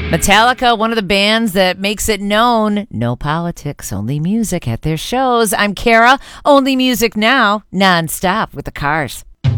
Metallica, one of the bands that makes it known, no politics, only music at their shows. I'm Kara, only music now, nonstop with the Cars.